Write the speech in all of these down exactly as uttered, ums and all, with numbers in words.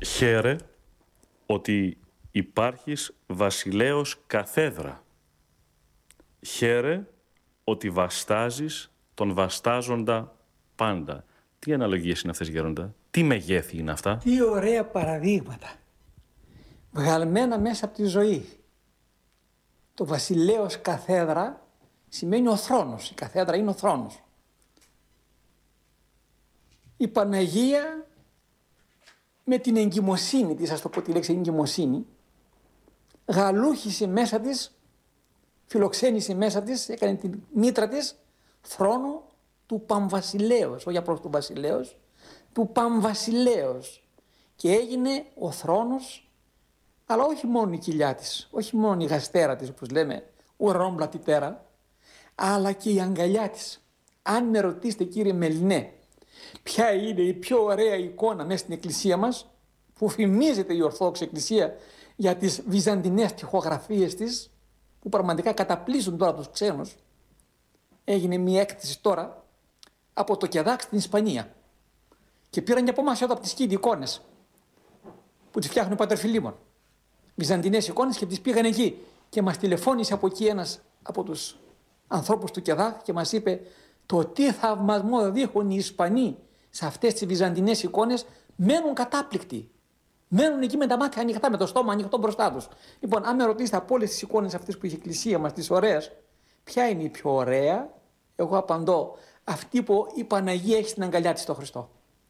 Χαίρε ότι υπάρχεις βασιλέος καθέδρα. Χαίρε ότι βαστάζεις τον βαστάζοντα πάντα. Τι αναλογίες είναι αυτές, Γέροντα? Τι μεγέθη είναι αυτά? Τι ωραία παραδείγματα. Βγαλμένα μέσα από τη ζωή. Το βασιλέος καθέδρα σημαίνει ο θρόνος. Η καθέδρα είναι ο θρόνος. Η Παναγία με την εγκυμοσύνη της, ας το πω τη λέξη εγκυμοσύνη, γαλούχησε μέσα της, φιλοξένησε μέσα της, έκανε την μήτρα της θρόνο του Παμβασιλέως, όχι απλώς του βασιλέως, του Παμβασιλέως, και έγινε ο θρόνος, αλλά όχι μόνο η κοιλιά της, όχι μόνο η γαστέρα της, όπως λέμε, ουρανόν πλατητέρα, αλλά και η αγκαλιά της. Αν με ρωτήσετε, κύριε Μελινέ, ποια είναι η πιο ωραία εικόνα μέσα στην εκκλησία μας, που φημίζεται η Ορθόδοξη Εκκλησία για τις βυζαντινές τοιχογραφίες της, που πραγματικά καταπλήσουν τώρα τους ξένους. Έγινε μια έκθεση τώρα από το Κεδάκ στην Ισπανία και πήραν και από εμάς εδώ από τις Σκύτη εικόνες που τις φτιάχνει ο Πατέρ Φιλίμων. Βυζαντινές εικόνες, και τις πήγαν εκεί και μας τηλεφώνησε από εκεί ένας από τους ανθρώπους του Κεδάκ και μας είπε το τι θαυμασμό δείχνουν οι Ισπανοί σε αυτές τις βυζαντινές εικόνες, μένουν κατάπληκτοι. Μένουν εκεί με τα μάτια ανοιχτά, με το στόμα ανοιχτό μπροστά τους. Λοιπόν, αν με ρωτήσετε από όλες τις εικόνες αυτές που έχει η Εκκλησία μας, τις ωραίες, ποια είναι η πιο ωραία, εγώ απαντώ, αυτή που η Παναγία έχει στην αγκαλιά της τον Χριστό.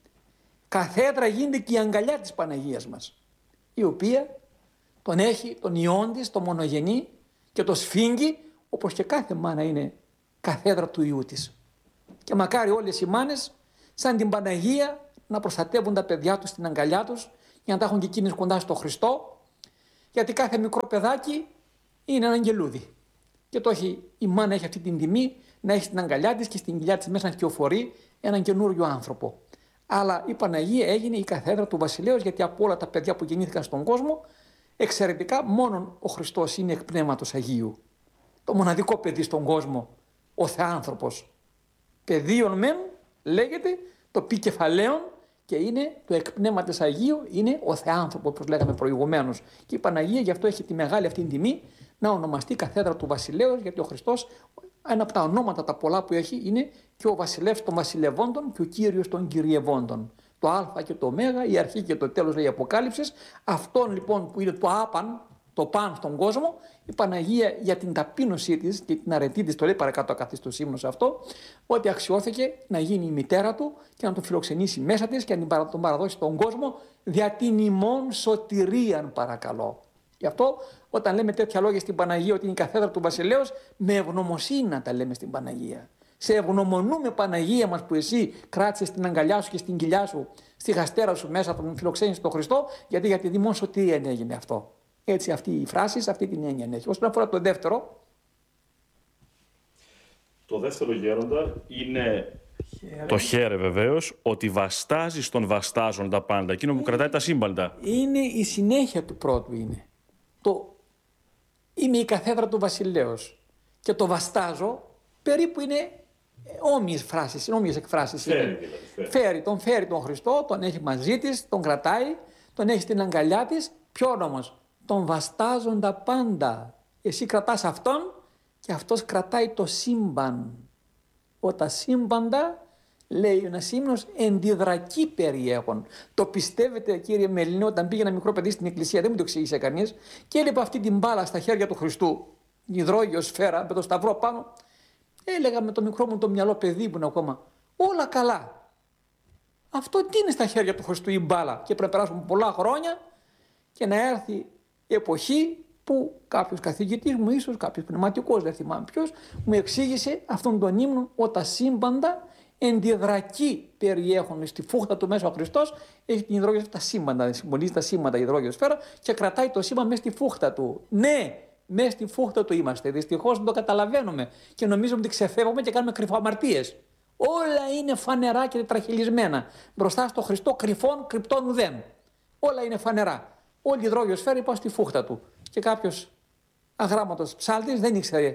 Καθέδρα γίνεται και η αγκαλιά της Παναγίας μας, η οποία τον έχει, τον ιόν της, τον μονογενή, και το σφίγγει, όπως και κάθε μάνα είναι καθέδρα του ιού της. Και μακάρι όλες οι μάνες, σαν την Παναγία, να προστατεύουν τα παιδιά τους στην αγκαλιά τους, για να τα έχουν και εκείνες κοντά στο Χριστό, γιατί κάθε μικρό παιδάκι είναι ένα αγγελούδι. Και το έχει, η μάνα έχει αυτή την τιμή να έχει στην αγκαλιά της και στην κοιλιά της μέσα να κυοφορεί έναν καινούριο άνθρωπο. Αλλά η Παναγία έγινε η καθέδρα του βασιλέως, γιατί από όλα τα παιδιά που γεννήθηκαν στον κόσμο, εξαιρετικά μόνον ο Χριστός είναι εκ πνεύματος Αγίου. Το μοναδικό παιδί στον κόσμο, ο Θεάνθρωπος. Παιδίον μεν λέγεται, το πι κεφαλαίον, και είναι το εκ πνεύματος Αγίου, είναι ο Θεάνθρωπος, όπως λέγαμε προηγουμένως. Και η Παναγία γι' αυτό έχει τη μεγάλη αυτή τιμή να ονομαστεί καθέδρα του βασιλέως, γιατί ο Χριστός, ένα από τα ονόματα τα πολλά που έχει, είναι και ο βασιλεύς των βασιλευόντων και ο κύριος των κυριευόντων. Το Α και το Ω, η αρχή και το τέλος, λέει η Αποκάλυψης. Αυτόν λοιπόν που είναι το άπαν, το παν στον κόσμο, η Παναγία για την ταπείνωσή της και την αρετή της, το λέει παρακάτω καθίστο ύμνο σε αυτό, ότι αξιώθηκε να γίνει η μητέρα του και να τον φιλοξενήσει μέσα της και να τον παραδώσει στον κόσμο δια την ημών σωτηρίαν, παρακαλώ. Γι' αυτό όταν λέμε τέτοια λόγια στην Παναγία ότι είναι η καθέδρα του βασιλέως, με ευγνωμοσύνη να τα λέμε στην Παναγία. Σε ευγνωμονούμε, Παναγία μας, που εσύ κράτησες την αγκαλιά σου και στην κοιλιά σου, στη γαστέρα σου μέσα, τον φιλοξένησε τον Χριστό, γιατί για τη δημόσια σωτηρία έγινε αυτό. Έτσι αυτή η φράση, αυτή την έννοια έχει. Όσον αφορά το δεύτερο. Το δεύτερο, Γέροντα, είναι χαίρε. Το χαίρε βεβαίως, ότι βαστάζεις τον βαστάζοντα πάντα, εκείνο που είναι, κρατάει τα σύμπαντα. Είναι η συνέχεια του πρώτου είναι. Το είμαι η καθέδρα του βασιλέως και το βαστάζω, περίπου είναι όμοιες φράσεις, όμοιες εκφράσεις. Φέρει, είναι. δηλαδή, φέρει. φέρει, τον φέρει τον Χριστό, τον έχει μαζί της, τον κρατάει, τον έχει στην αγκαλιά της. Ποιον όμως? Τον βαστάζοντα πάντα. Εσύ κρατάς αυτόν και αυτός κρατάει το σύμπαν. Όταν σύμπαντα, λέει ένας ύμνος, εντιδρακή περιέχον. Το πιστεύετε, κύριε Μελινέ, όταν πήγε ένα μικρό παιδί στην εκκλησία, δεν μου το εξήγησε κανείς, και έλειπε αυτή την μπάλα στα χέρια του Χριστού, υδρόγειο σφαίρα με το σταυρό πάνω. Έλεγα με το μικρό μου το μυαλό παιδί που είναι ακόμα, όλα καλά. Αυτό τι είναι στα χέρια του Χριστού η μπάλα? Και πρέπει να περάσουν πολλά χρόνια και να έρθει η εποχή που κάποιος καθηγητής μου, ίσως κάποιος πνευματικός, δεν θυμάμαι ποιος, μου εξήγησε αυτόν τον ύμνο, όταν σύμπαντα εντιδρακή περιέχουν στη φούχτα του μέσα ο Χριστός, έχει την υδρόγειο τα σύμπαντα, συμβολίζει τα σύμπαντα η υδρόγειο σφαίρα και κρατάει το σύμπαν μέσα στη φούχτα του. Ναι, μέσα στη φούχτα του είμαστε. Δυστυχώς δεν το καταλαβαίνουμε και νομίζουμε ότι ξεφεύγουμε και κάνουμε κρυφοαμαρτίες. Όλα είναι φανερά και τετραχυλισμένα. Μπροστά στο Χριστό κρυφών, κρυπτών ουδέν. Όλα είναι φανερά. Όλη η υδρόγειο σφαίρα υπάρχει στη φούχτα του. Και κάποιος αγράμματος ψάλτης δεν ήξερε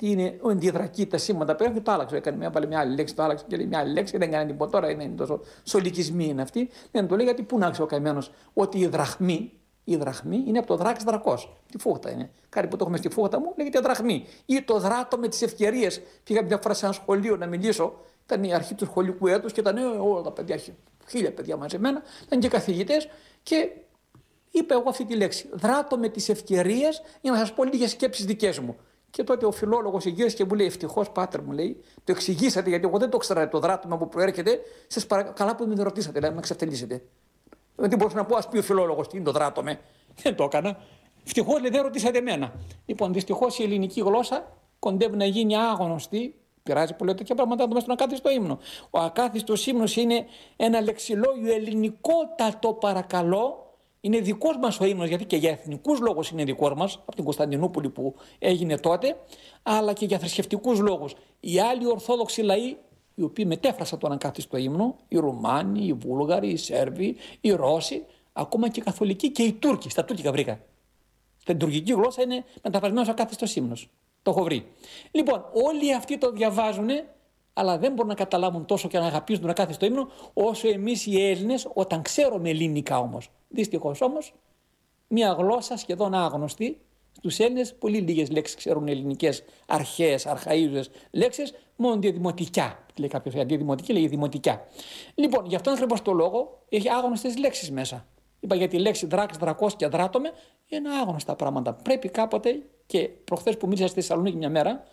τι είναι ο ενδιαδρακή, τα σήματα που έχει, το άλλαξε. Έκανε μια, μια άλλη λέξη, το άλλαξε και λέει μια άλλη λέξη, δεν έκανε τίποτα. Τώρα είναι τόσο σολικισμοί είναι αυτοί. Δεν το λέει γιατί πού να ξέρει ο καημένος ότι η δραχμή, η δραχμή είναι από το δράκ δρακός. Τι φούχτα είναι. Κάτι που το έχουμε στη φούχτα μου λέγεται δραχμή. Ή το δράτο με τις ευκαιρίες. Πήγα μια φορά σε ένα σχολείο να μιλήσω. Ήταν η αρχή του σχολικού έτους και ήταν όλα τα παιδιά, χίλια παιδιά μαζεμένα, ήταν και καθηγητές και είπα εγώ αυτή τη λέξη. Δράτω με τις ευκαιρίες για να σας πω λίγες σκέψεις δικές μου. Και τότε ο φιλόλογος εγγύησε και μου λέει: ευτυχώς, πάτερ, μου λέει, το εξηγήσατε γιατί εγώ δεν το ήξερα το δράτωμα που προέρχεται. Σας παρακαλώ που με ρωτήσατε, δηλαδή, να με εξευτελίσετε. Δεν μπορούσα να πω, ας πει ο φιλόλογος, τι είναι το δράτωμα. Δεν το έκανα. Ευτυχώς, λέει, δεν ρωτήσατε εμένα. Λοιπόν, δυστυχώς η ελληνική γλώσσα κοντεύει να γίνει άγνωστη. Πειράζει πολύ τέτοια πράγματα να το μέσα στον ακάθιστο ύμνο. Ο ακάθιστος ύμνος είναι ένα λεξιλόγιο ελληνικότατο, παρακαλώ. Είναι δικός μας ο ύμνος, γιατί και για εθνικούς λόγους είναι δικός μας, από την Κωνσταντινούπολη που έγινε τότε, αλλά και για θρησκευτικούς λόγους. Οι άλλοι Ορθόδοξοι λαοί, οι οποίοι μετέφρασαν τον ακάθιστο ύμνο, οι Ρουμάνοι, οι Βούλγαροι, οι Σέρβοι, οι Ρώσοι, ακόμα και οι Καθολικοί και οι Τούρκοι. Στα τουρκικά βρήκα. Στην τουρκική γλώσσα είναι μεταφρασμένος ο ακάθιστος ύμνος. Το έχω βρει. Λοιπόν, όλοι αυτοί το διαβάζουν, αλλά δεν μπορούν να καταλάβουν τόσο και να αγαπήσουν τον ακάθιστο ύμνο, όσο εμείς οι Έλληνες, όταν ξέρουμε ελληνικά όμως. Δυστυχώς όμως, μια γλώσσα σχεδόν άγνωστη στους Έλληνες, πολύ λίγες λέξεις ξέρουν ελληνικές, αρχαίες, αρχαΐζουσες λέξεις, μόνο διαδημοτικιά. Λέει κάποιος, αντιδημοτική λέει δημοτικιά. Λοιπόν, γι' αυτόν ακριβώς το λόγο έχει άγνωστες λέξεις μέσα. Είπα για τη λέξη δράκς, δρακός και δράτομε, είναι άγνωστα πράγματα. Πρέπει κάποτε, και προχθές που μίλησα στη Θεσσαλονίκη μια μέρα,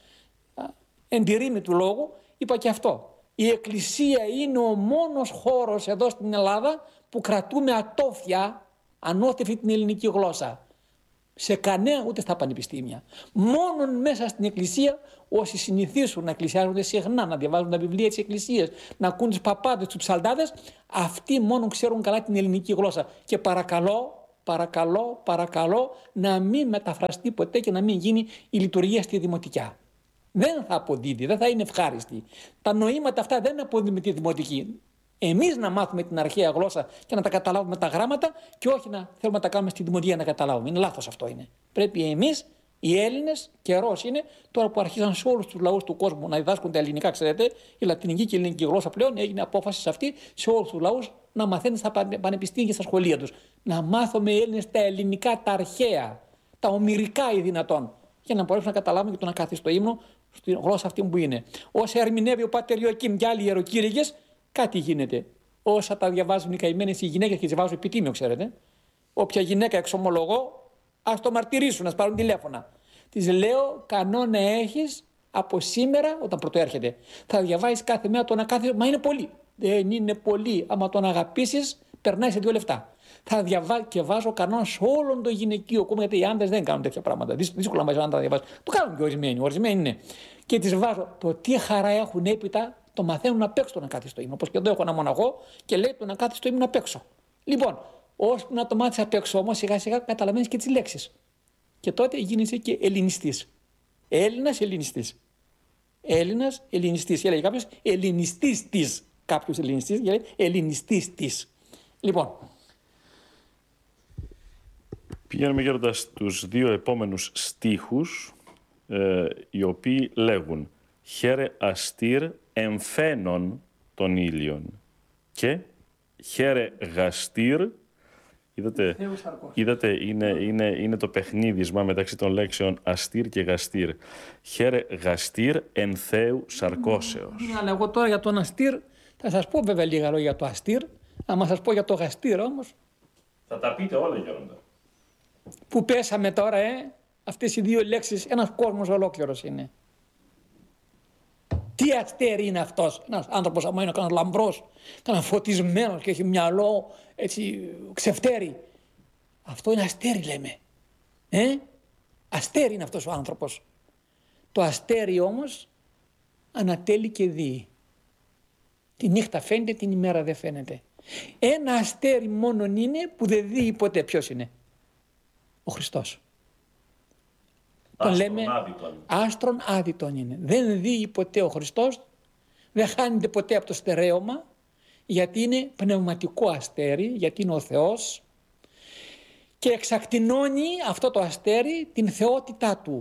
εν τη ρήμη του λόγου, είπα και αυτό. Η Εκκλησία είναι ο μόνος χώρος εδώ στην Ελλάδα που κρατούμε ατόφια, ανώθευη την ελληνική γλώσσα. Σε κανένα, ούτε στα πανεπιστήμια. Μόνον μέσα στην Εκκλησία, όσοι συνηθίσουν να εκκλησιάζονται συχνά, να διαβάζουν τα βιβλία της Εκκλησίας, να ακούν τους παπάδες, τους ψαλτάδες, αυτοί μόνο ξέρουν καλά την ελληνική γλώσσα. Και παρακαλώ, παρακαλώ, παρακαλώ να μην μεταφραστεί ποτέ και να μην γίνει η λειτουργία στη δημοτικιά. Δεν θα αποδίδει, δεν θα είναι ευχάριστη. Τα νοήματα αυτά δεν αποδίδουν με τη δημοτική. Εμείς να μάθουμε την αρχαία γλώσσα και να τα καταλάβουμε τα γράμματα και όχι να θέλουμε να τα κάνουμε στη δημοτική να καταλάβουμε. Είναι λάθος αυτό είναι. Πρέπει εμείς, οι Έλληνες, καιρός είναι, τώρα που αρχίσαν σε όλους τους λαούς του κόσμου να διδάσκουν τα ελληνικά, ξέρετε, η λατινική και η ελληνική γλώσσα πλέον έγινε απόφαση σε αυτή, σε όλους τους λαούς να μαθαίνουν στα πανεπιστήμια και στα σχολεία τους. Να μάθουμε οι Έλληνες τα ελληνικά, τα αρχαία, τα ομηρικά ή δυνατόν, για να μπορέσουμε να καταλάβουμε και τον ακάθιστο ύμνο στη γλώσσα αυτή που είναι. Όσα ερμηνεύει ο Πάτερ Ιωακήμ και άλλοι ιεροκήρυγες, κάτι γίνεται. Όσα τα διαβάζουν οι καημένες οι γυναίκες και τις βάζουν επιτήμιο, ξέρετε. Όποια γυναίκα εξομολογώ, ας το μαρτυρήσουν, ας πάρουν τηλέφωνα. Της λέω, κανόνα έχεις από σήμερα, όταν πρωτοέρχεται. Θα διαβάζεις κάθε μέρα τον ακάθιστο, μα είναι πολύ. Δεν είναι πολύ. Άμα τον αγαπήσεις, περνάει σε δύο λεφτά. Θα διαβάζω και βάζω κανόνα σε όλον το γυναικείο κόμμα, γιατί οι άντρες δεν κάνουν τέτοια πράγματα. Δύσκολα μαζί να τα διαβάζουν. Το κάνουν και ορισμένοι. Ορισμένοι είναι. Και τις βάζω. Το τι χαρά έχουν έπειτα, το μαθαίνουν απ' έξω τον ακάθιστο ύμνο. Όπως και εδώ έχω ένα μοναχό και λέει τον ακάθιστο ύμνο απ' έξω. Λοιπόν, ώσπου να το μάθεις απ' έξω όμως, σιγά σιγά καταλαβαίνεις και τις λέξεις. Και τότε γίνεσαι και ελληνιστής. Έλληνας ελληνιστής. Έλληνας ελληνιστής. Έλεγε κάποιος ελληνιστής της. Κάποιος ελληνιστής και λέει ελληνιστής της. Λοιπόν. Πηγαίνουμε γέροντας στους δύο επόμενους στίχους, ε, οι οποίοι λέγουν «Χαίρε αστήρ εμφαίνων των ήλιων» και «Χαίρε γαστήρ». Είδατε, είδατε είναι, είναι, είναι το παιχνίδισμα μεταξύ των λέξεων αστήρ και γαστήρ. «Χαίρε γαστήρ εν Θεού σαρκώσεως». Ναι, αλλά εγώ τώρα για τον αστήρ θα σας πω βέβαια λίγα λόγια για το αστήρ. Άμα σας πω για το γαστήρ όμως. Θα τα πείτε όλα γέροντα. Που πέσαμε τώρα, ε, αυτές οι δύο λέξεις, ένας κόσμος ολόκληρος είναι. Τι αστέρι είναι αυτός, ένας άνθρωπος άμα είναι κανένας λαμπρός, κανένας φωτισμένος και έχει μυαλό έτσι ξεφτέρι. Αυτό είναι αστέρι λέμε. Ε? Αστέρι είναι αυτός ο άνθρωπος. Το αστέρι όμως ανατέλει και δει. Τη νύχτα φαίνεται, την ημέρα δεν φαίνεται. Ένα αστέρι μόνον είναι που δεν δει ποτέ. Ποιος είναι? Ο Χριστός. Τον λέμε άστρον άδειτον είναι. Δεν δει ποτέ ο Χριστός, δεν χάνεται ποτέ από το στερέωμα, γιατί είναι πνευματικό αστέρι, γιατί είναι ο Θεός και εξακτηνώνει αυτό το αστέρι την θεότητά του.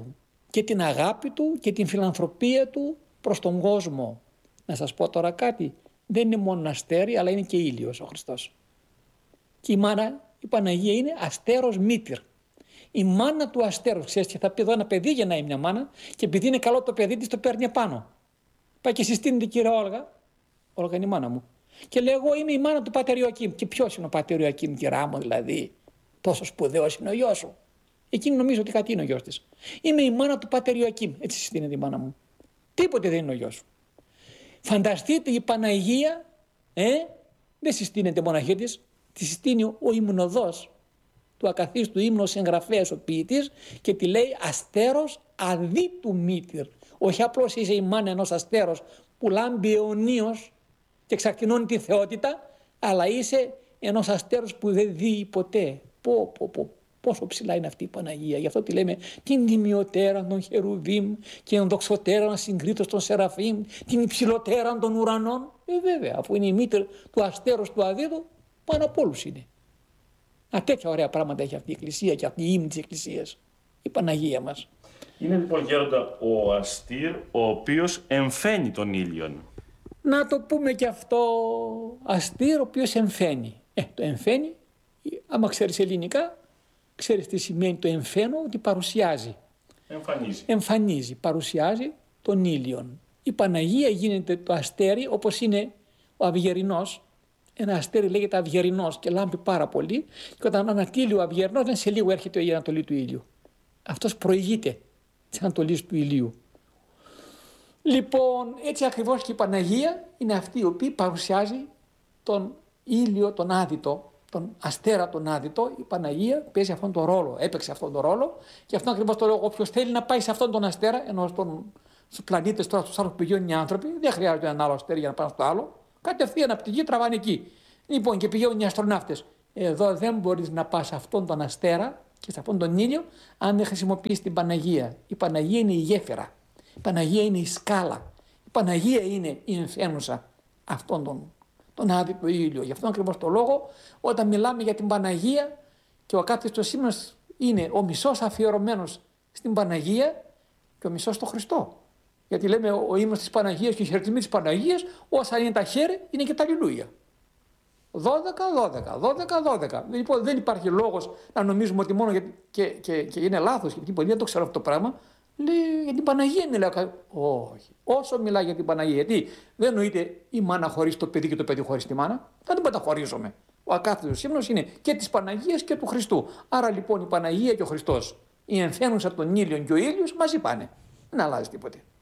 και την αγάπη του και την φιλανθρωπία του προς τον κόσμο. Να σας πω τώρα κάτι, δεν είναι μόνο αστέρι αλλά είναι και ήλιος ο Χριστός. Και η μάνα, η Παναγία είναι αστέρος μήτυρ. Η μάνα του αστέρου, ξέρεις, και θα πει εδώ ένα παιδί γεννάει μια μάνα και επειδή είναι καλό το παιδί της το παίρνει επάνω. Πάει και συστήνεται η κυρία Όλγα, Όλγα είναι η μάνα μου. Και λέει εγώ είμαι η μάνα του πατέρα Ιωακήμ. Και ποιος είναι ο πατέρα Ιωακήμ, κυρά μου δηλαδή, τόσο σπουδαίος είναι ο γιος σου. Εκείνη νομίζω ότι κάτι είναι ο γιος της. Είμαι η μάνα του πατέρα Ιωακήμ, έτσι συστήνεται η μάνα μου. Τίποτε δεν είναι ο γιος σου. Φανταστείτε η Παναγία, ε, δεν συστήνεται μοναχή της, τη συστήνει ο υμνοδός του ακαθίστου ύμνος εγγραφέας ο ποιητής και τη λέει αστέρος αδίτου μήτυρ. Όχι απλώς είσαι η μάνα ενός αστέρος που λάμπει αιωνίως και εξακτηνώνει τη θεότητα, αλλά είσαι ενός αστέρος που δεν δει ποτέ. Πω, πω, πω, πόσο ψηλά είναι αυτή η Παναγία. Γι' αυτό τη λέμε την τιμιωτέρα των χερουβίμ και ενδοξωτέρα συγκρίτως των σεραφείμ, την υψηλωτέρα των ουρανών. Ε, βέβαια, αφού είναι η μήτρη του αστέρος του αδίδου, πάνω από όλους είναι. Α, τέτοια ωραία πράγματα έχει αυτή η Εκκλησία και αυτή η ύμνη της Εκκλησίας, η Παναγία μας. Είναι λοιπόν γέροντα ο αστήρ ο οποίος εμφαίνει τον ήλιον. Να το πούμε και αυτό, αστήρ ο οποίος εμφαίνει. Ε, το εμφαίνει, άμα ξέρεις ελληνικά, ξέρεις τι σημαίνει το εμφαίνω, ότι παρουσιάζει. Εμφανίζει. Εμφανίζει, παρουσιάζει τον ήλιον. Η Παναγία γίνεται το αστέρι όπως είναι ο Αυγερινός. Ένα αστέρι λέγεται Αυγερινός και λάμπει πάρα πολύ και όταν ανατείλει ο Αυγερινός δεν σε λίγο έρχεται η ανατολή του ήλιου. Αυτός προηγείται της ανατολής του ηλίου. Λοιπόν, έτσι ακριβώς και η Παναγία είναι αυτή η οποία παρουσιάζει τον ήλιο, τον άδυτο, τον αστέρα τον άδυτο. Η Παναγία παίζει αυτόν τον ρόλο, έπαιξε αυτόν τον ρόλο και αυτό ακριβώς το λόγο όποιος θέλει να πάει σε αυτόν τον αστέρα, ενώ στον, στους πλανήτες τώρα στους άλλους που πηγαίνουν οι άνθρωποι, δεν χρειάζεται ένα άλλο αστέρι για να πάνε στο άλλο. Κατευθείαν από τη γη τραβάνε εκεί. Λοιπόν, και πηγαίνουν οι αστροναύτες. Εδώ δεν μπορείς να πας σε αυτόν τον αστέρα και σε αυτόν τον ήλιο, αν δεν χρησιμοποιείς την Παναγία. Η Παναγία είναι η γέφυρα. Η Παναγία είναι η σκάλα. Η Παναγία είναι η εμφαίνουσα αυτόν τον, τον άδικο ήλιο. Γι' αυτόν ακριβώς το λόγο, όταν μιλάμε για την Παναγία και ο ακάθιστος ύμνος είναι ο μισός αφιερωμένος στην Παναγία και ο μισός στο Χριστό. Γιατί λέμε ο ύμνος της Παναγίας και οι χαιρετισμοί της Παναγίας, όσα είναι τα χέρι, είναι και τα αλληλούια. δώδεκα, δώδεκα, δώδεκα, δώδεκα. Λοιπόν, δεν υπάρχει λόγος να νομίζουμε ότι μόνο για, και, και, και είναι λάθος, γιατί πολλοί δεν το ξέρουν αυτό το πράγμα. Λέει για την Παναγία μιλάω. Όχι. Όσο μιλάει για την Παναγία, γιατί δεν εννοείται η μάνα χωρίς το παιδί και το παιδί χωρίς τη μάνα. Δεν την παταχωρίζουμε. Ο ακάθιστος ύμνος είναι και της Παναγίας και του Χριστού. Άρα λοιπόν η Παναγία και ο Χριστός, η εμφαίνουσα των ήλιων και ο ήλιος μαζί πάνε. Δεν αλλάζει τίποτε.